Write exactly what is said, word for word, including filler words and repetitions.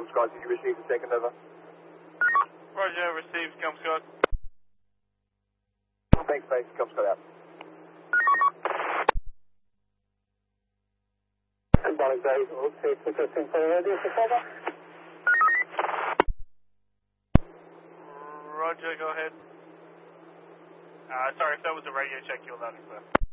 Scott, did you receive the second over? Roger, received, come Scott. Thanks, mate. Come Scott out. Symbolic Dave, okay, put us in for radio for cover. Roger, go ahead. Uh, sorry, if that was a radio check, you're loud and clear.